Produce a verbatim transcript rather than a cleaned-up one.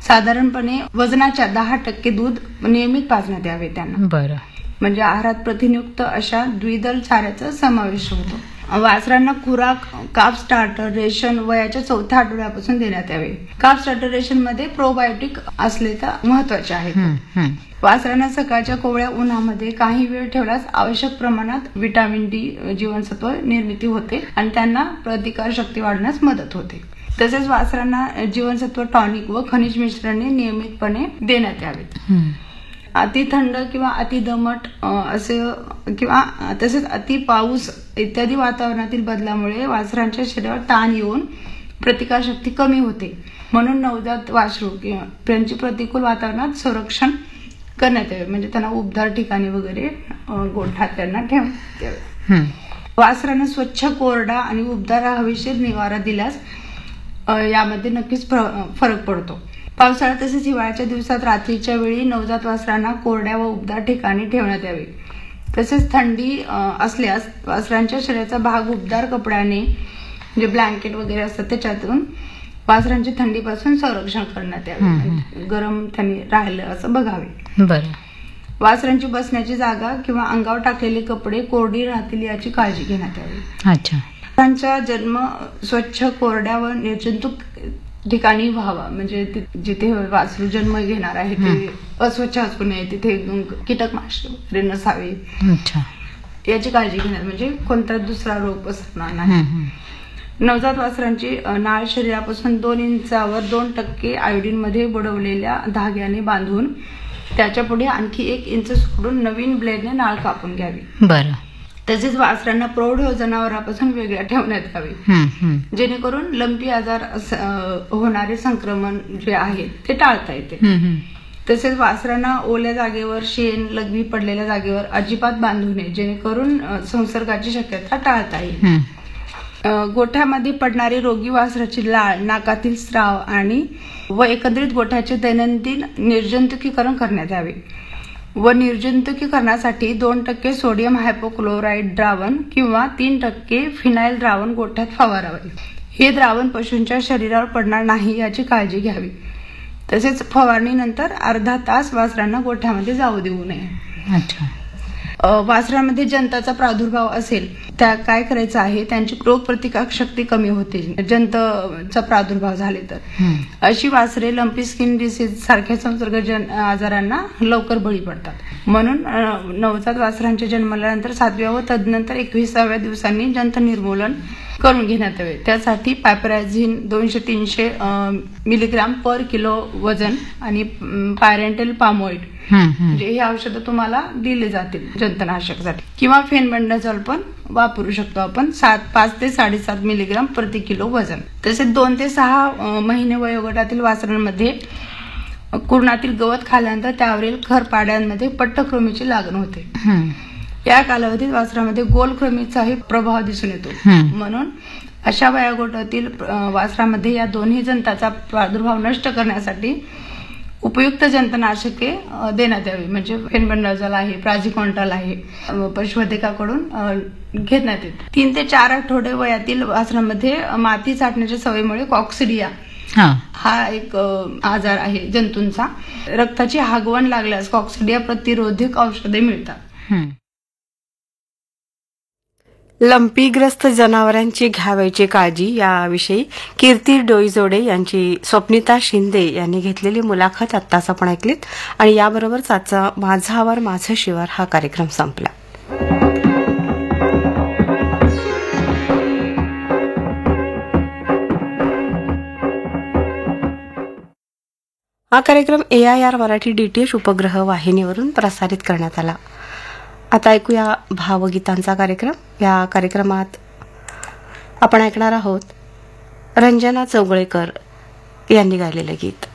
साधारणपणे वजनाच्या दहा टक्के दूध नियमित पाजण्यात यावे त्यांना. बरं. म्हणजे आहारात प्रथिनयुक्त अशा द्विदल चाऱ्याचा समावेश होतो. वासरांना खुराक काफ स्टार्टर रेशन वयाच्या चौथ्या आठवड्यापासून देण्यात यावे. काफ स्टार्टर रेशन मध्ये प्रोबायोटिक असले तर महत्वाचे आहेत. वासरांना सकाळच्या कोवळ्या उन्हामध्ये काही वेळ ठेवल्यास आवश्यक प्रमाणात विटॅमिन डी जीवनसत्व निर्मिती होते आणि त्यांना प्रतिकार शक्ती वाढण्यास मदत होते. तसेच वासरांना जीवनसत्व टॉनिक व खनिज मिश्रणे नियमितपणे देण्यात यावेत. अति थंड किंवा अति दमट असे किंवा तसेच अति पाऊस इत्यादी वातावरणातील बदलामुळे वासरांच्या शरीरावर ताण येऊन प्रतिकारशक्ती कमी होते. म्हणून नवजात वासरू किंवा त्यांची प्रतिकूल वातावरणात संरक्षण करण्यात यावे. म्हणजे त्यांना उबदार ठिकाणी वगैरे गोठ्यात त्यांना ठेवण्यात यावे. वासरांना स्वच्छ कोरडा आणि उबदार हवेशीर निवारा दिल्यास यामध्ये नक्कीच फरक पडतो. पावसाळ्यात तसेच हिवाळ्याच्या दिवसात रात्रीच्या वेळी नवजात वासरांना कोरड्या व उबदार ठिकाणी ठेवण्यात यावे. तसेच थंडी असल्यास वासरांच्या शरीराचा भाग उबदार कपड्याने म्हणजे ब्लँकेट वगैरे असतात त्याच्यातून वासरांच्या थंडीपासून संरक्षण करण्यात यावे. गरम त्यांनी राहिलं असं बघावे. बरं. वासरांची बसण्याची जागा किंवा अंगावर टाकलेले कपडे कोरडी राहतील याची काळजी घेण्यात यावी. अच्छा. वासरांचा जन्म स्वच्छ कोरड्या व निर्जंतुक ठिकाणी व्हावा. म्हणजे जिथे वासरू जन्म घेणार आहे ते अस्वच्छ असू नये, तिथे कीटकनाशक वगैरे नसावे याची काळजी घेणार. म्हणजे कोणता दुसरा रोग पसरणार नाही. नवजात वासरांची नाळ शरीरापासून दोन इंचावर दोन टक्के आयोडीन मध्ये बुडवलेल्या धाग्याने बांधून त्याच्या पुढे आणखी एक इंच सोडून नवीन ब्लेडने नाळ कापून घ्यावी. बरं. तसेच वासरांना प्रौढ जनावरांपासून वेगळ्या ठेवण्यात यावे जेणेकरून लंपी आजार होणारे संक्रमण जे आहे ते टाळता येते. तसेच वासरांना ओल्या जागेवर शेण लघवी पडलेल्या जागेवर अजिबात बांधू नये जेणेकरून संसर्गाची शक्यता टाळता येईल. गोठ्यामध्ये पडणारी रोगी वासराची लाळ नाकातील स्राव आणि व एकंदरीत गोठ्याचे दैनंदिन निर्जंतुकीकरण करण्यात यावे. व निर्जंतुकीकरणासाठी दोन टक्के सोडियम हायपोक्लोराइड द्रावण किंवा तीन टक्के फिनाईल द्रावण गोठ्यात फवारावे. हे द्रावण पशूंच्या शरीरावर पडणार नाही याची काळजी घ्यावी. तसेच फवारणीनंतर अर्धा तास वासरांना गोठ्यामध्ये जाऊ देऊ नये. अच्छा. वासरांमध्ये जंताचा प्रादुर्भाव असेल त्या काय करायचं आहे, त्यांची रोगप्रतिकारक शक्ती कमी होते जंतचा प्रादुर्भाव झाले तर. अशी वासरे लंपी स्किन डिसीज सारख्या संसर्गजन्य आजारांना लवकर बळी पडतात. म्हणून नवजात वासरांच्या जन्माल्यानंतर सातव्या व तदनंतर एकविसाव्या दिवसांनी जंत निर्मूलन करून घेण्यात यावे. त्यासाठी पायपराझिन दोनशे तीनशे मिलीग्राम पर किलो वजन आणि पायरेंटल पामोइड म्हणजे हे औषध तुम्हाला दिले जातील जंतनाशकसाठी. किंवा फेनबंडाझोल पण वापरू शकतो आपण सात पाच ते साडेसात मिलीग्राम प्रति किलो वजन. तसेच दोन ते सहा महिने वयोगटातील वासरांमध्ये कुरणातील गवत खाल्यानंतर त्यावरील खरपाड्यांमध्ये पट्टकृमीची लागण होते. या कालावधीत वासरामध्ये गोलकृमीचाही प्रभाव दिसून येतो. म्हणून अशा वयोगटातील वासरामध्ये या दोन्ही जंताचा प्रादुर्भाव नष्ट करण्यासाठी उपयुक्त जंतनाशके देण्यात यावी. म्हणजे फेनबंडाझोल आहे, प्राझिकॉन्टल आहे, पशुवैद्यकाकडून घेण्यात येते. तीन ते चार आठवडे वयातील वासरामध्ये माती चाटण्याच्या सवयीमुळे कॉक्सिडिया हा एक आजार आहे जंतूंचा. रक्ताची हागवण लागल्यास कॉक्सिडिया प्रतिरोधक औषधे मिळतात. लंपीग्रस्त जनावरांची घ्यावयाची काळजी याविषयी कीर्ती डोईजोडे यांची स्वप्निता शिंदे यांनी घेतलेली मुलाखत आत्ताच आपण ऐकलीत. आणि याबरोबरच आजचा माझावर माझं शिवार हा कार्यक्रम संपला. हा कार्यक्रम ए आय आर मराठी डीटीएच उपग्रह वाहिनीवरून प्रसारित करण्यात आला. आता ऐकूया भावगीतांचा कार्यक्रम. या कार्यक्रमात आपण ऐकणार आहोत रंजना चौगळेकर यांनी गायलेलं गीत.